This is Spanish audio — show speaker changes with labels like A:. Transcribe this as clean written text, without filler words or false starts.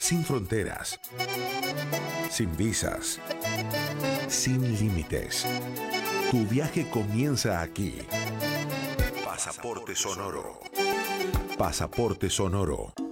A: Sin fronteras, sin visas, sin límites. Tu viaje comienza aquí. Pasaporte Sonoro. Pasaporte Sonoro.